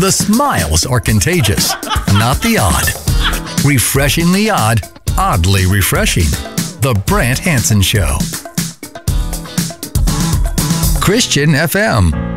The smiles are contagious, not the odd. Refreshingly odd, oddly refreshing. The Brant Hansen Show. Christian FM.